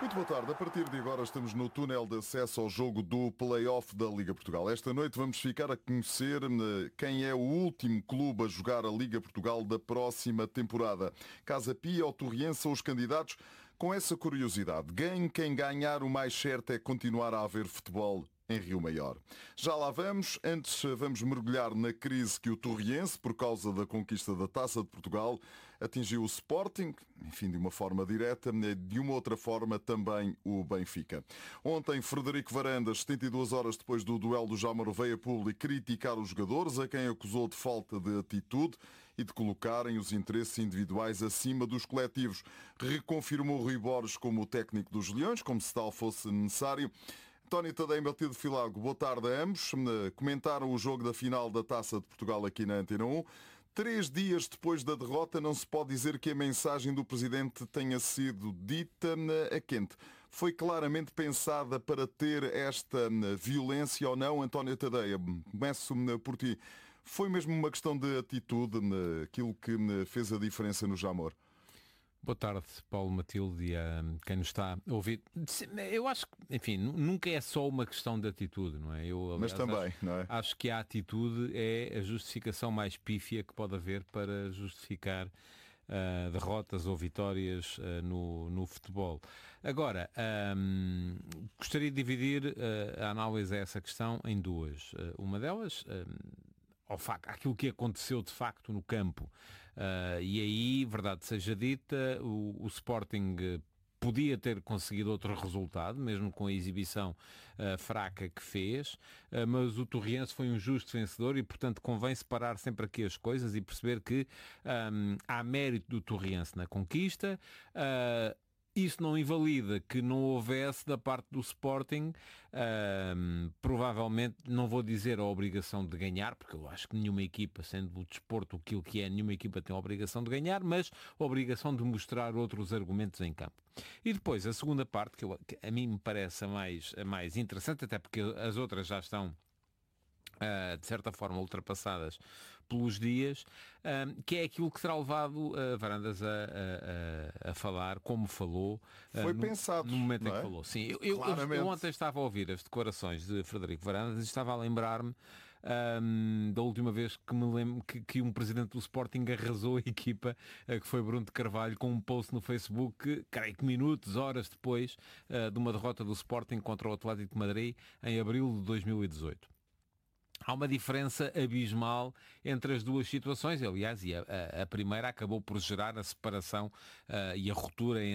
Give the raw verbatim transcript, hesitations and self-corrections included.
Muito boa tarde. A partir de agora estamos no túnel de acesso ao jogo do Play-Off da Liga Portugal. Esta noite vamos ficar a conhecer quem é o último clube a jogar a Liga Portugal da próxima temporada. Casa Pia ou Torriense são os candidatos. Com essa curiosidade, ganhe quem ganhar, o mais certo é continuar a haver futebol em Rio Maior. Já lá vamos. Antes vamos mergulhar na crise que o Torriense, por causa da conquista da Taça de Portugal, atingiu o Sporting, enfim, de uma forma direta, de uma outra forma também o Benfica. Ontem, Frederico Varandas, setenta e duas horas depois do duelo do Jamor, veio a público criticar os jogadores, a quem acusou de falta de atitude e de colocarem os interesses individuais acima dos coletivos. Reconfirmou Rui Borges como o técnico dos Leões, como se tal fosse necessário. António Tadei e Matilde Filago, boa tarde a ambos. Comentaram o jogo da final da Taça de Portugal aqui na Antena um. Três dias depois da derrota, não se pode dizer que a mensagem do Presidente tenha sido dita a quente. Foi claramente pensada para ter esta violência ou não? António Tadei, começo por ti. Foi mesmo uma questão de atitude, aquilo que fez a diferença no Jamor? Boa tarde, Paulo, Matilde e a quem nos está a ouvir. Eu acho que, enfim, nunca é só uma questão de atitude, não é? Eu, aliás, Mas também, acho, não é? Acho que a atitude é a justificação mais pífia que pode haver para justificar uh, derrotas ou vitórias uh, no, no futebol. Agora, um, gostaria de dividir uh, a análise a essa questão em duas. Uh, uma delas... Um, ao facto, aquilo que aconteceu de facto no campo. Uh, e aí, verdade seja dita, o, o Sporting podia ter conseguido outro resultado, mesmo com a exibição uh, fraca que fez, uh, mas o Torriense foi um justo vencedor e, portanto, convém separar sempre aqui as coisas e perceber que um, há mérito do Torriense na conquista. Uh, Isso não invalida que não houvesse da parte do Sporting, uh, provavelmente, não vou dizer a obrigação de ganhar, porque eu acho que nenhuma equipa, sendo o desporto aquilo que é, nenhuma equipa tem a obrigação de ganhar, mas a obrigação de mostrar outros argumentos em campo. E depois, a segunda parte, que, eu, que a mim me parece a mais, a mais interessante, até porque as outras já estão Uh, de certa forma ultrapassadas pelos dias, uh, que é aquilo que terá levado uh, Varandas a, a, a, a falar, como falou. Uh, Foi no, pensado, no momento não em que é? falou. Sim, eu, eu, eu, eu ontem estava a ouvir as declarações de Frederico Varandas e estava a lembrar-me um, da última vez que me lembro que, que um presidente do Sporting arrasou a equipa, uh, que foi Bruno de Carvalho, com um post no Facebook, creio que minutos, horas depois uh, de uma derrota do Sporting contra o Atlético de Madrid em abril de dois mil e dezoito. Há uma diferença abismal entre as duas situações, aliás, e a, a, a primeira acabou por gerar a separação uh, e a ruptura